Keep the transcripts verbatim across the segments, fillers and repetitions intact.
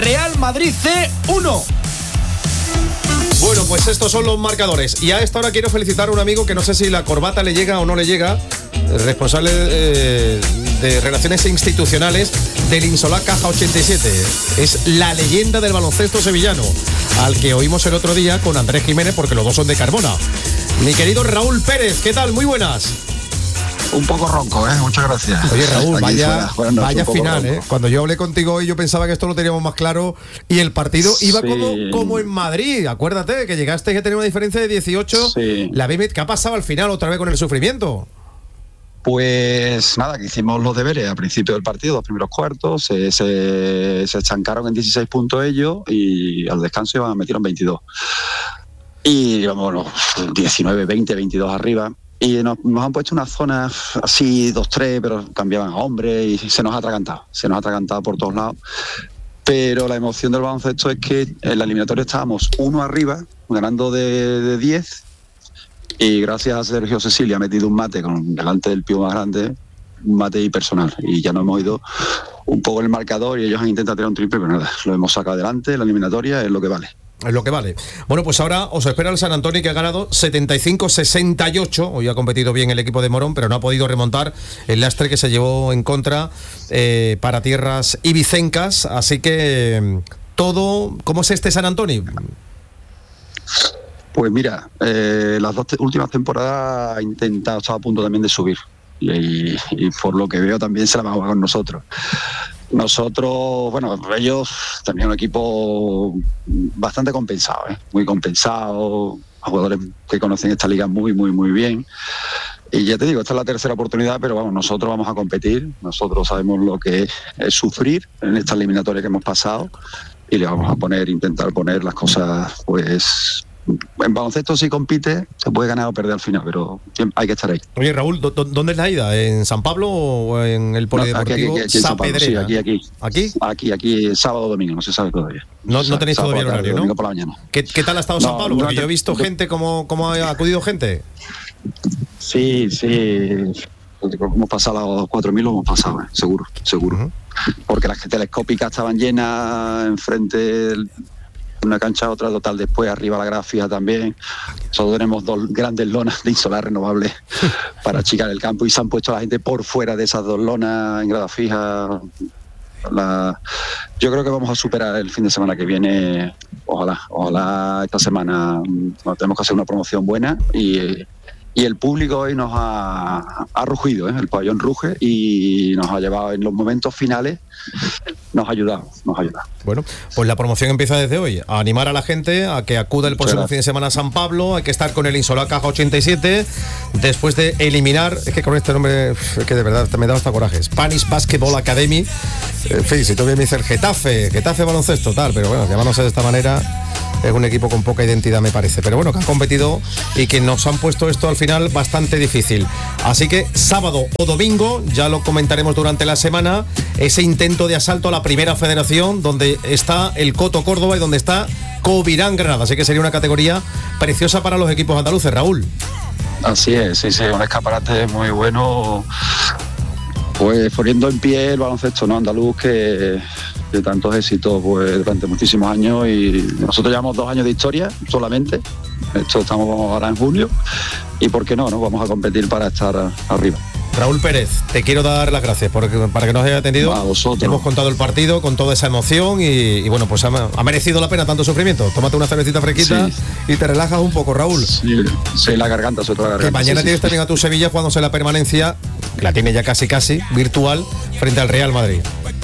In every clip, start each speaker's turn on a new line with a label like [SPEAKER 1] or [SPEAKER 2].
[SPEAKER 1] Real Madrid C uno.
[SPEAKER 2] Bueno, pues estos son los marcadores. Y a esta hora quiero felicitar a un amigo que no sé si la corbata le llega o no le llega, responsable eh, de Relaciones Institucionales del Insolá Caja ochenta y siete. Es la leyenda del baloncesto sevillano, al que oímos el otro día con Andrés Jiménez, porque los dos son de Carmona. Mi querido Raúl Pérez, ¿qué tal? Muy buenas.
[SPEAKER 3] Un poco ronco, ¿eh? Muchas gracias.
[SPEAKER 2] Oye, Raúl,
[SPEAKER 3] Aquí
[SPEAKER 2] vaya,
[SPEAKER 3] fuera, fuera,
[SPEAKER 2] vaya final, ¿eh? Cuando yo hablé contigo hoy, yo pensaba que esto lo teníamos más claro y el partido iba
[SPEAKER 3] sí.
[SPEAKER 2] como, como en Madrid. Acuérdate que llegaste que tenía una diferencia de dieciocho.
[SPEAKER 3] Sí.
[SPEAKER 2] La B M T, ¿qué ha pasado al final otra vez con el sufrimiento?
[SPEAKER 3] Pues nada, que hicimos los deberes al principio del partido, los primeros cuartos, se, se, se estancaron en dieciséis puntos ellos y al descanso iban, metieron veintidós. Y bueno, diecinueve, veinte, veintidós arriba. Y nos, nos han puesto una zona así, dos tres, pero cambiaban a hombres y se nos ha atragantado. Se nos ha atragantado por todos lados. Pero la emoción del baloncesto es que en la eliminatoria estábamos uno arriba, ganando de, de diez. Y gracias a Sergio Cecilia ha metido un mate con delante del pío más grande, un mate y personal. Y ya nos hemos ido un poco en el marcador y ellos han intentado tirar un triple, pero nada, lo hemos sacado adelante. La eliminatoria es lo que vale.
[SPEAKER 2] Es lo que vale. Bueno, pues ahora os espera el San Antonio, que ha ganado setenta y cinco sesenta y ocho. Hoy ha competido bien el equipo de Morón, pero no ha podido remontar el lastre que se llevó en contra eh, para tierras ibicencas. Así que todo, ¿cómo es este San Antonio?
[SPEAKER 3] Pues mira, eh, las dos te- últimas temporadas ha intentado, estaba a punto también de subir. Y, y por lo que veo también se la va a jugar con nosotros. Nosotros, bueno, ellos tenían un equipo bastante compensado, ¿eh? Muy compensado, jugadores que conocen esta liga muy, muy, muy bien. Y ya te digo, esta es la tercera oportunidad, pero vamos, nosotros vamos a competir, nosotros sabemos lo que es, es sufrir en esta eliminatoria que hemos pasado y le vamos a poner, intentar poner las cosas, pues... En baloncesto si compite se puede ganar o perder al final, pero hay que estar ahí.
[SPEAKER 2] Oye, Raúl, ¿dó- dó- ¿dónde es la ida? ¿En San Pablo o en el
[SPEAKER 3] No,
[SPEAKER 2] polideportivo
[SPEAKER 3] aquí, aquí, aquí, en San Pablo, sí,
[SPEAKER 2] Sapedrera?
[SPEAKER 3] aquí, aquí.
[SPEAKER 2] ¿Aquí?
[SPEAKER 3] Aquí, aquí, sábado o domingo, no se sabe todavía.
[SPEAKER 2] No, no tenéis
[SPEAKER 3] Sábado
[SPEAKER 2] todavía
[SPEAKER 3] por la tarde,
[SPEAKER 2] horario, ¿no?
[SPEAKER 3] Domingo por la mañana.
[SPEAKER 2] ¿Qué, qué tal ha estado San
[SPEAKER 3] No,
[SPEAKER 2] Pablo? Porque
[SPEAKER 3] no te-
[SPEAKER 2] yo he visto
[SPEAKER 3] no-
[SPEAKER 2] gente, ¿cómo, cómo ha acudido gente?
[SPEAKER 3] Sí, sí. Hemos pasado los cuatro mil, lo hemos pasado, ¿eh? seguro, seguro.
[SPEAKER 2] Uh-huh.
[SPEAKER 3] Porque las telescópicas estaban llenas enfrente de una cancha, otra total después, arriba la grada fija también. Solo tenemos dos grandes lonas de insolar renovables para achicar el campo y se han puesto a la gente por fuera de esas dos lonas en grada fija. La... Yo creo que vamos a superar el fin de semana que viene. Ojalá, ojalá esta semana no, tenemos que hacer una promoción buena y, y el público hoy nos ha, ha rugido, ¿eh? El pabellón ruge y nos ha llevado en los momentos finales, nos ha ayudado, nos ha ayudado.
[SPEAKER 2] Bueno, pues la promoción empieza desde hoy. A animar a la gente a que acuda el próximo
[SPEAKER 3] Muchas
[SPEAKER 2] fin de semana a San Pablo. Hay que estar con el Insolá Caja ochenta y siete. Después de eliminar, es que con este nombre, es que de verdad me da hasta coraje. Spanish Basketball Academy. En fin, si todavía me dice el Getafe, Getafe baloncesto, tal, pero bueno, llamándose de esta manera, es un equipo con poca identidad, me parece. Pero bueno, que han competido y que nos han puesto esto al final bastante difícil. Así que sábado o domingo, ya lo comentaremos durante la semana, ese intento de asalto a la primera federación, donde está el Coto Córdoba y donde está Covirán Granada. Así que sería una categoría preciosa para los equipos andaluces, Raúl.
[SPEAKER 3] Así es, sí, sí, un escaparate muy bueno, pues poniendo en pie el baloncesto, ¿no?, andaluz, que de tantos éxitos pues durante muchísimos años, y nosotros llevamos dos años de historia solamente. Esto estamos ahora en julio y por qué no, no vamos a competir para estar arriba.
[SPEAKER 2] Raúl Pérez, te quiero dar las gracias por, para que nos haya atendido.
[SPEAKER 3] A vosotros.
[SPEAKER 2] Hemos contado el partido con toda esa emoción y, y bueno, pues ha, ha merecido la pena tanto sufrimiento. Tómate una cervecita fresquita
[SPEAKER 3] Sí.
[SPEAKER 2] y te relajas un poco, Raúl.
[SPEAKER 3] Sí, sí, la garganta, sobre todo la
[SPEAKER 2] Que
[SPEAKER 3] garganta.
[SPEAKER 2] mañana
[SPEAKER 3] sí,
[SPEAKER 2] tienes
[SPEAKER 3] sí.
[SPEAKER 2] también a tu Sevilla jugándose la permanencia, la tiene ya casi casi, virtual, frente al Real Madrid.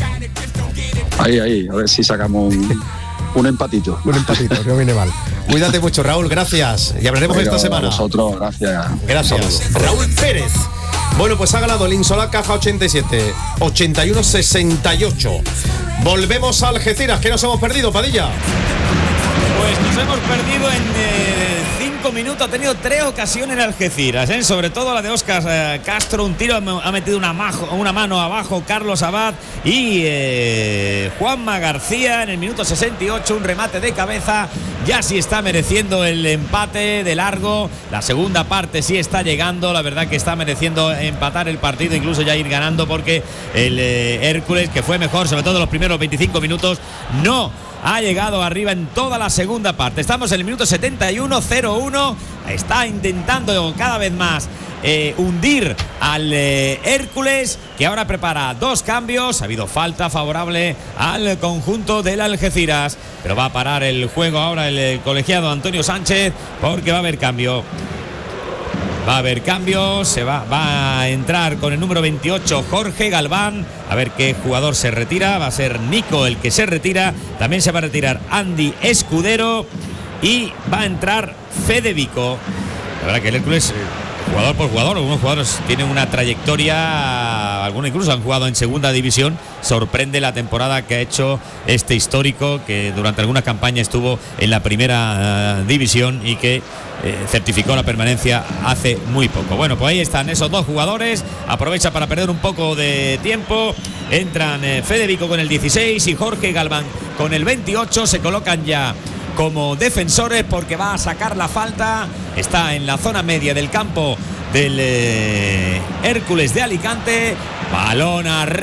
[SPEAKER 3] Ahí, ahí, a ver si sacamos un, un empatito.
[SPEAKER 2] Un empatito, no viene mal. Cuídate mucho, Raúl, gracias. Y hablaremos
[SPEAKER 3] Venga,
[SPEAKER 2] esta semana.
[SPEAKER 3] A vosotros, gracias.
[SPEAKER 2] Gracias. Raúl Pérez. Bueno, pues ha ganado el Insolá Caja ochenta y siete, ochenta y uno sesenta y ocho. Volvemos a Algeciras. ¿Qué nos hemos perdido, Padilla?
[SPEAKER 1] Pues nos hemos perdido en eh, cinco
[SPEAKER 4] cinco minutos ha tenido tres ocasiones en Algeciras, ¿eh? Sobre todo la de Óscar eh, Castro, un tiro, ha metido una, majo, una mano abajo Carlos Abad y eh, Juanma García en el minuto sesenta y ocho, un remate de cabeza. Ya sí está mereciendo el empate de largo. La segunda parte sí está llegando, la verdad que está mereciendo empatar el partido, incluso ya ir ganando, porque el eh, Hércules, que fue mejor, sobre todo los primeros veinticinco minutos, no ha llegado arriba en toda la segunda parte. Estamos en el minuto setenta y uno, cero uno. Está intentando cada vez más eh, hundir al eh, Hércules, que ahora prepara dos cambios. Ha habido falta favorable al conjunto del Algeciras, pero va a parar el juego ahora el, el colegiado Antonio Sánchez, porque va a haber cambio. Va a haber cambios, se va, va a entrar con el número veintiocho Jorge Galván. A ver qué jugador se retira. Va a ser Nico el que se retira. También se va a retirar Andy Escudero. Y va a entrar Fede Vico. La verdad que el Hércules, jugador por jugador, algunos jugadores tienen una trayectoria, algunos incluso han jugado en segunda división. Sorprende la temporada que ha hecho este histórico, que durante algunas campañas estuvo en la primera uh, división y que Eh, certificó la permanencia hace muy poco. Bueno, pues ahí están esos dos jugadores. Aprovecha para perder un poco de tiempo. Entran eh, Fede Vico con el dieciséis y Jorge Galván con el veintiocho. Se colocan ya como defensores porque va a sacar la falta. Está en la zona media del campo del eh, Hércules de Alicante. Balón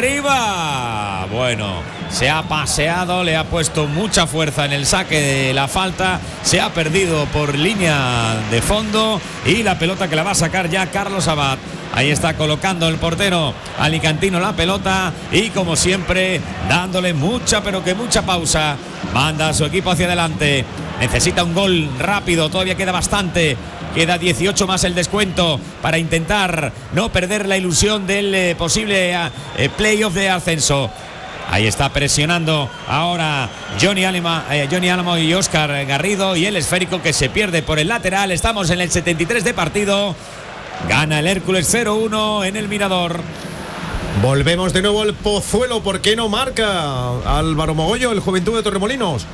[SPEAKER 4] arriba. Bueno, se ha paseado, le ha puesto mucha fuerza en el saque de la falta, se ha perdido por línea de fondo y la pelota que la va a sacar ya Carlos Abad. Ahí está colocando el portero alicantino la pelota y, como siempre, dándole mucha pero que mucha pausa. Manda a su equipo hacia adelante. Necesita un gol rápido, todavía queda bastante. Queda dieciocho más el descuento para intentar no perder la ilusión del eh, posible eh, playoff de ascenso. Ahí está presionando ahora Johnny Álamo, eh, Johnny Álamo y Óscar Garrido, y el esférico que se pierde por el lateral. Estamos en el setenta y tres de partido. Gana el Hércules cero uno en el Mirador.
[SPEAKER 2] Volvemos de nuevo al Pozuelo. ¿Por qué no marca Álvaro Mogollo, el Juventud de Torremolinos?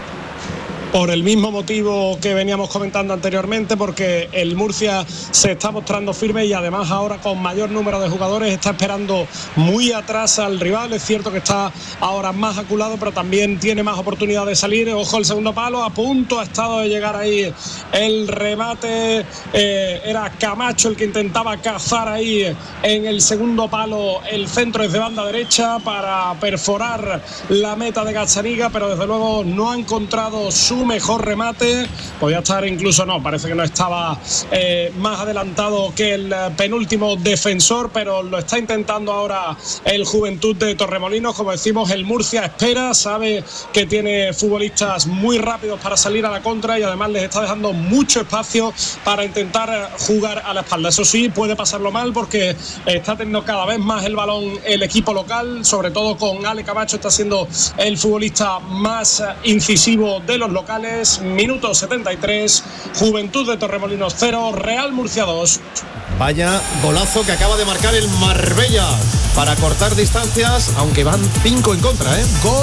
[SPEAKER 5] Por el mismo motivo que veníamos comentando anteriormente, porque el Murcia se está mostrando firme y además ahora con mayor número de jugadores está esperando muy atrás al rival. Es cierto que está ahora más aculado, pero también tiene más oportunidad de salir. Ojo el segundo palo, a punto ha estado de llegar ahí el remate. Eh, era Camacho el que intentaba cazar ahí en el segundo palo el centro desde banda derecha para perforar la meta de Gazzaniga, pero desde luego no ha encontrado su mejor remate. Podía estar incluso, no, parece que no estaba eh, más adelantado que el penúltimo defensor, pero lo está intentando ahora el Juventud de Torremolinos. Como decimos, el Murcia espera, sabe que tiene futbolistas muy rápidos para salir a la contra y además les está dejando mucho espacio para intentar jugar a la espalda. Eso sí, puede pasarlo mal porque está teniendo cada vez más el balón el equipo local, sobre todo con Ale Camacho, está siendo el futbolista más incisivo de los locales. Minuto setenta y tres, Juventud de Torremolinos cero, Real Murcia dos.
[SPEAKER 2] Vaya golazo que acaba de marcar el Marbella para cortar distancias, aunque van cinco en contra, ¿eh? Gol